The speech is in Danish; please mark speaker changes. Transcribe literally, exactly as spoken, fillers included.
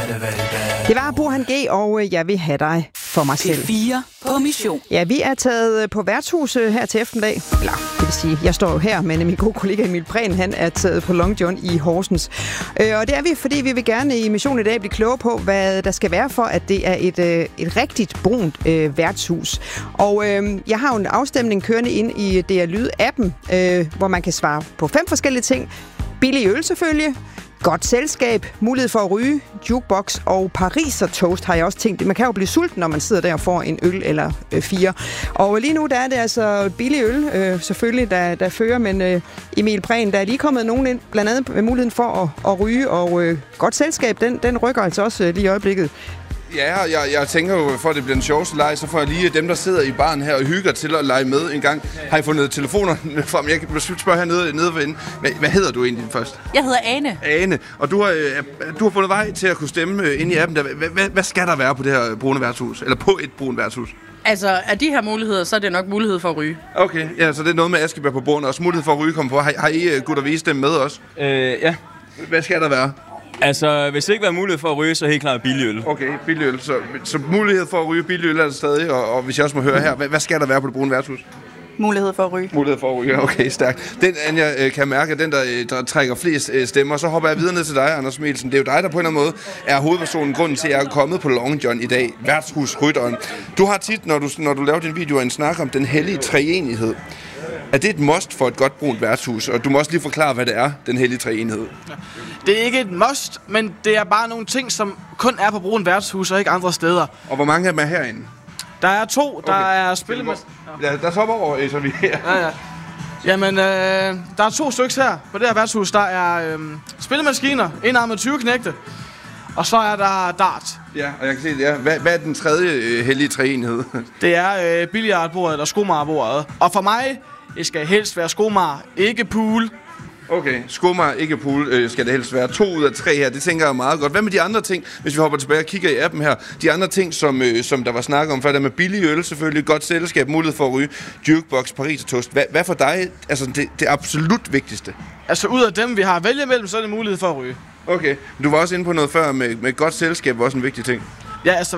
Speaker 1: Det var Burhan G, og jeg vil have dig for mig selv.
Speaker 2: P fire på mission.
Speaker 1: Ja, vi er taget på værtshus her til eftermiddag. Eller, det vil sige, jeg står jo her, men min gode kollega Emil Prehn, han er taget på Long John i Horsens. Og det er vi, fordi vi vil gerne i Mission i dag blive kloge på, hvad der skal være for, at det er et, et rigtigt brunt øh, værtshus. Og øh, jeg har jo en afstemning kørende ind i D R Lyd-appen, øh, hvor man kan svare på fem forskellige ting. Billig øl selvfølgelig. Godt selskab, mulighed for at ryge, jukebox og pariser toast har jeg også tænkt. Man kan jo blive sulten, når man sidder der og får en øl eller øh, fire. Og lige nu der er det altså billig øl, øh, selvfølgelig, der, der fører, men øh, Emil Prehn, der er lige kommet nogen ind, blandt andet med muligheden for at, at ryge, og øh, godt selskab, den, den rykker altså også øh, lige i øjeblikket.
Speaker 3: Ja, jeg, jeg tænker jo, for at det bliver den sjoveste leg, så får jeg lige dem, der sidder i baren her og hygger til at lege med en gang. Har I fundet telefoner frem? Jeg kan spørge hernede nede ved enden. Hvad, hvad hedder du egentlig først?
Speaker 4: Jeg hedder Ane.
Speaker 3: Ane. Og du har, du har fundet vej til at kunne stemme ind i appen. Hvad, hvad, hvad skal der være på det her brune værtshus? Eller på et brune værtshus?
Speaker 4: Altså, af de her muligheder, så er det nok mulighed for at ryge.
Speaker 3: Okay, ja, så det er noget med Askebær på bordet, og også mulighed for at ryge komme på. Har, har I gutter vist dem med os?
Speaker 5: Øh, ja.
Speaker 3: Hvad skal der være?
Speaker 5: Altså, hvis det ikke var mulighed for at ryge, så helt klart billig øl.
Speaker 3: Okay, billig øl. Så, så mulighed for at ryge billig øl er der stadig, og, og hvis jeg også må høre her, hvad, hvad skal der være på det brune værtshus?
Speaker 4: Mulighed for at ryge.
Speaker 3: Mulighed for at ryge, okay, stærkt. Den, Anja, kan mærke, den, der, der trækker flest stemmer, så hopper jeg videre ned til dig, Anders Mikkelsen. Det er jo dig, der på en eller anden måde er hovedpersonen, grunden til, at jeg er kommet på Long John i dag. Værtshusrytteren. Du har tit, når du, når du laver din video, en snak om den hellige treenighed. Er det et must for et godt brunt værtshus? Og du må også lige forklare, hvad det er, den hellige treenighed.
Speaker 6: Det er ikke et must, men det er bare nogle ting, som kun er på brunt værtshus og ikke andre steder.
Speaker 3: Og hvor mange af dem er herinde?
Speaker 6: Der er to, der
Speaker 3: okay.
Speaker 6: er spillemast...
Speaker 3: Ja, der hopper over, så vi her.
Speaker 6: Ja, ja. Jamen, øh, der er to stykker her på det her værtshus. Der er øh, spillemaskiner, enarmet tyve knægte, og så er der dart.
Speaker 3: Ja, og jeg kan se det. Ja. Hvad, hvad er den tredje øh, hellige treenighed?
Speaker 6: Det er øh, billiardbordet eller skomagerbordet. Og for mig, det skal helst være skomager, ikke pool.
Speaker 3: Okay, skummer, ikke pool, øh, skal det helst være. To ud af tre her, det tænker jeg meget godt. Hvad med de andre ting, hvis vi hopper tilbage og kigger i appen her? De andre ting, som, øh, som der var snak om før, der med billig øl selvfølgelig, godt selskab, mulighed for at ryge, jukebox, pariser toast. Hvad, hvad for dig, altså det, det absolut vigtigste?
Speaker 6: Altså ud af dem, vi har at vælge mellem, så er det mulighed for at ryge.
Speaker 3: Okay, du var også inde på noget før med, med godt selskab, var også en vigtig ting.
Speaker 6: Ja, altså